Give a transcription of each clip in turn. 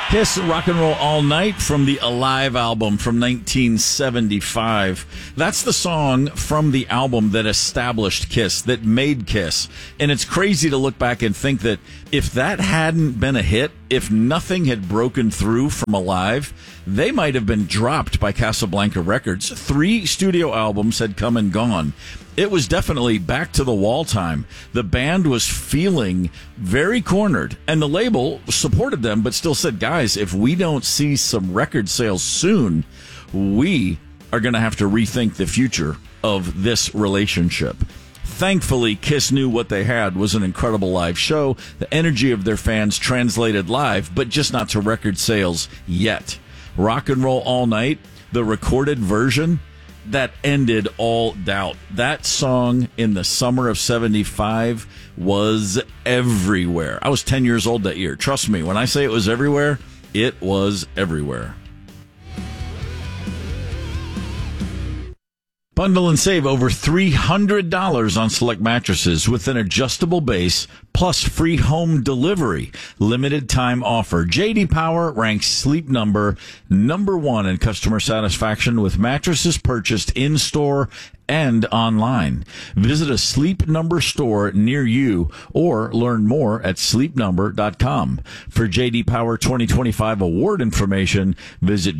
Kiss Rock and Roll All Night from the Alive album from 1975. That's the song from the album that established Kiss, that made Kiss. And it's crazy to look back and think that if that hadn't been a hit, if nothing had broken through from Alive, they might have been dropped by Casablanca Records. 3 studio albums had come and gone. It was definitely back to the wall time. The band was feeling very cornered, and the label supported them, but still said, guys, if we don't see some record sales soon, we are going to have to rethink the future of this relationship. Thankfully, Kiss knew what they had was an incredible live show. The energy of their fans translated live, but just not to record sales yet. Rock and Roll All Night, the recorded version, that ended all doubt. That song in the summer of 75 was everywhere. I was 10 years old that year. Trust me, when I say it was everywhere, it was everywhere. Bundle and save over $300 on select mattresses with an adjustable base plus free home delivery. Limited time offer. J.D. Power ranks Sleep Number number 1 in customer satisfaction with mattresses purchased in-store and online. Visit a Sleep Number store near you or learn more at sleepnumber.com. For J.D. Power 2025 award information, visit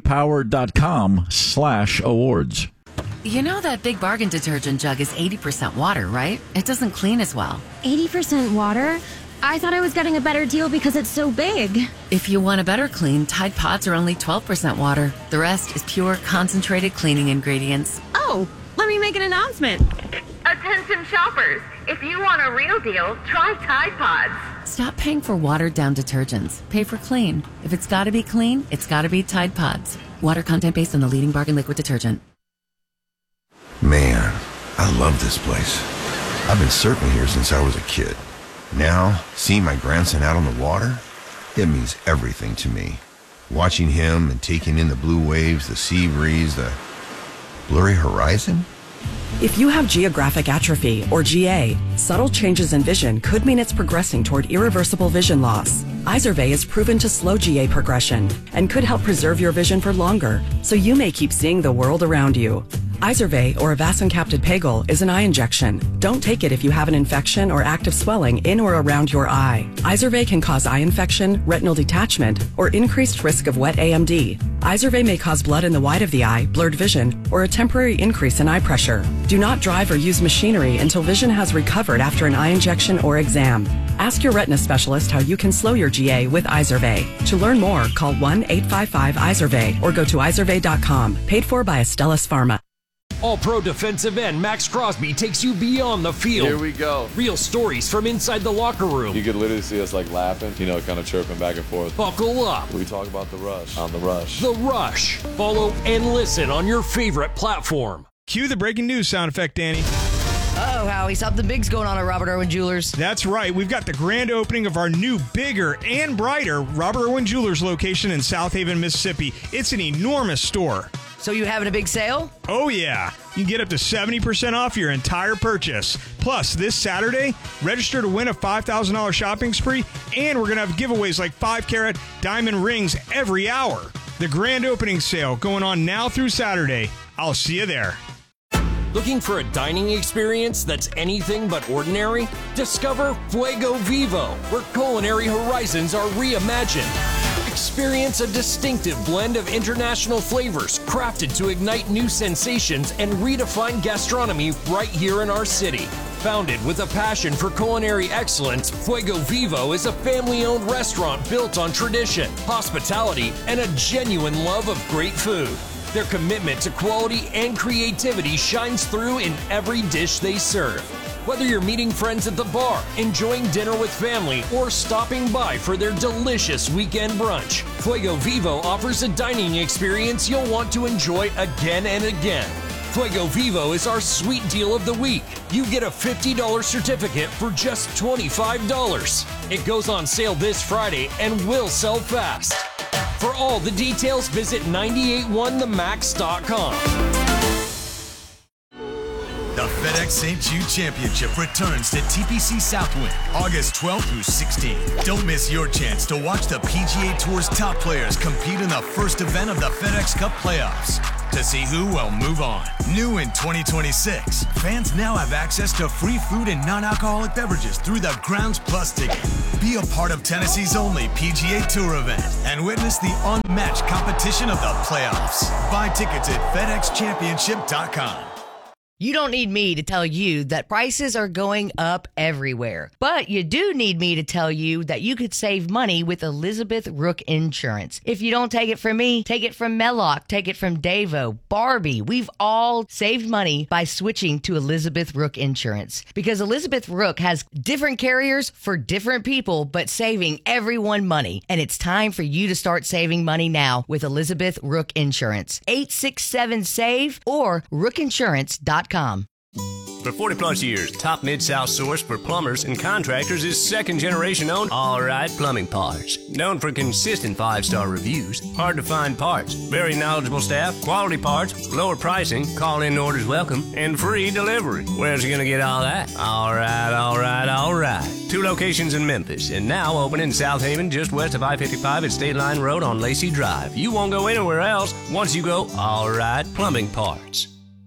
jdpower.com/awards. You know that Big Bargain detergent jug is 80% water, right? It doesn't clean as well. 80% water? I thought I was getting a better deal because it's so big. If you want a better clean, Tide Pods are only 12% water. The rest is pure, concentrated cleaning ingredients. Oh, let me make an announcement. Attention shoppers, if you want a real deal, try Tide Pods. Stop paying for watered-down detergents. Pay for clean. If it's got to be clean, it's got to be Tide Pods. Water content based on the leading bargain liquid detergent. Man, I love this place. I've been surfing here since I was a kid. Now, seeing my grandson out on the water, it means everything to me. Watching him and taking in the blue waves, the sea breeze, the blurry horizon. If you have geographic atrophy, or GA, subtle changes in vision could mean it's progressing toward irreversible vision loss. Izervay is proven to slow GA progression and could help preserve your vision for longer, so you may keep seeing the world around you. Izervay, or avacincaptad pegol, is an eye injection. Don't take it if you have an infection or active swelling in or around your eye. Izervay can cause eye infection, retinal detachment, or increased risk of wet AMD. Izervay may cause blood in the white of the eye, blurred vision, or a temporary increase in eye pressure. Do not drive or use machinery until vision has recovered after an eye injection or exam. Ask your retina specialist how you can slow your GA with Izervay. To learn more, call 1-855-IZERVAY or go to izervay.com. Paid for by Astellas Pharma. All-Pro defensive end Max Crosby takes you beyond the field. Here we go. Real stories from inside the locker room. You could literally see us like laughing, kind of chirping back and forth. Buckle up. We talk about The Rush on The Rush. The Rush. Follow and listen on your favorite platform. Cue the breaking news sound effect, Danny. Oh, Howie, something big's going on at Robert Irwin Jewelers. That's right. We've got the grand opening of our new, bigger, and brighter Robert Irwin Jewelers location in South Haven, Mississippi. It's an enormous store. So you having a big sale? Oh, yeah. You can get up to 70% off your entire purchase. Plus, this Saturday, register to win a $5,000 shopping spree, and we're going to have giveaways like 5-carat diamond rings every hour. The grand opening sale going on now through Saturday. I'll see you there. Looking for a dining experience that's anything but ordinary? Discover Fuego Vivo, where culinary horizons are reimagined. Experience a distinctive blend of international flavors crafted to ignite new sensations and redefine gastronomy right here in our city. Founded with a passion for culinary excellence, Fuego Vivo is a family-owned restaurant built on tradition, hospitality, and a genuine love of great food. Their commitment to quality and creativity shines through in every dish they serve. Whether you're meeting friends at the bar, enjoying dinner with family, or stopping by for their delicious weekend brunch, Fuego Vivo offers a dining experience you'll want to enjoy again and again. Fuego Vivo is our sweet deal of the week. You get a $50 certificate for just $25. It goes on sale this Friday and will sell fast. For all the details, visit 981themax.com. The FedEx St. Jude Championship returns to TPC Southwind August 12th through 16th. Don't miss your chance to watch the PGA Tour's top players compete in the first event of the FedEx Cup playoffs. To see who will move on. New in 2026, fans now have access to free food and non-alcoholic beverages through the Grounds Plus ticket. Be a part of Tennessee's only PGA Tour event and witness the unmatched competition of the playoffs. Buy tickets at FedExChampionship.com. You don't need me to tell you that prices are going up everywhere. But you do need me to tell you that you could save money with Elizabeth Rook Insurance. If you don't take it from me, take it from Mellock, take it from Davo, Barbie. We've all saved money by switching to Elizabeth Rook Insurance. Because Elizabeth Rook has different carriers for different people, but saving everyone money. And it's time for you to start saving money now with Elizabeth Rook Insurance. 867-SAVE or rookinsurance.com. For 40 plus years, top Mid-South source for plumbers and contractors is second generation owned All Right Plumbing Parts. Known for consistent 5-star reviews, hard to find parts, very knowledgeable staff, quality parts, lower pricing, call-in orders welcome, and free delivery. Where's you gonna get all that? All right, all right, all right. 2 locations in Memphis and now open in South Haven just west of I-55 at State Line Road on Lacey Drive. You won't go anywhere else once you go All Right Plumbing Parts.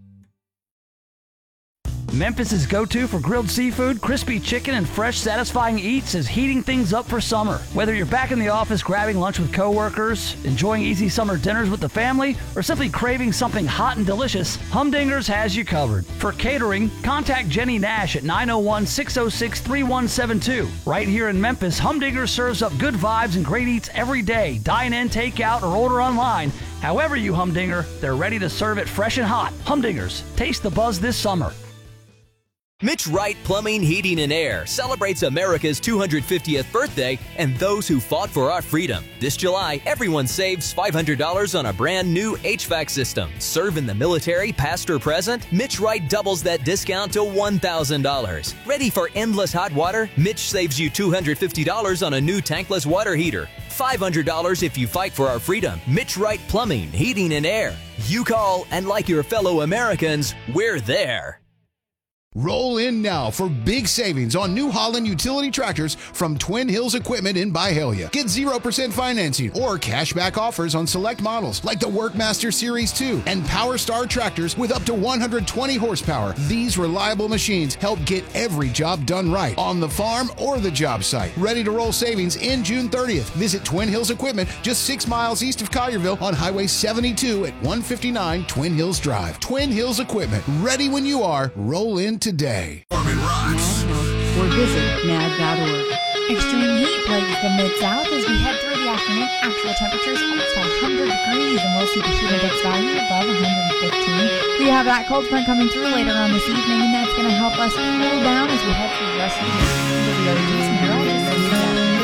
Memphis's go-to for grilled seafood, crispy chicken, and fresh, satisfying eats is heating things up for summer. Whether you're back in the office grabbing lunch with coworkers, enjoying easy summer dinners with the family, or simply craving something hot and delicious, Humdingers has you covered. For catering, contact Jenny Nash at 901-606-3172. Right here in Memphis, Humdingers serves up good vibes and great eats every day. Dine in, take out, or order online. However you Humdinger, they're ready to serve it fresh and hot. Humdingers, taste the buzz this summer. Mitch Wright Plumbing, Heating, and Air celebrates America's 250th birthday and those who fought for our freedom. This July, everyone saves $500 on a brand new HVAC system. Serve in the military, past or present? Mitch Wright doubles that discount to $1,000. Ready for endless hot water? Mitch saves you $250 on a new tankless water heater. $500 if you fight for our freedom. Mitch Wright Plumbing, Heating, and Air. You call, and like your fellow Americans, we're there. Roll in now for big savings on New Holland utility tractors from Twin Hills Equipment in Byhalia. Get 0% financing or cashback offers on select models like the Workmaster Series 2 and Power Star tractors with up to 120 horsepower. These reliable machines help get every job done right on the farm or the job site. Ready to roll savings in June 30th. Visit Twin Hills Equipment just 6 miles east of Collierville on Highway 72 at 159 Twin Hills Drive. Twin Hills Equipment. Ready when you are. Roll in today. Or visit mad.org. Extreme heat plagues the Mid-South as we head through the afternoon. Actual temperatures almost 100 degrees, and we'll see the heat index value above 115. We have that cold front coming through later on this evening, and that's going to help us cool down as we head through the rest of the week. The meteorologist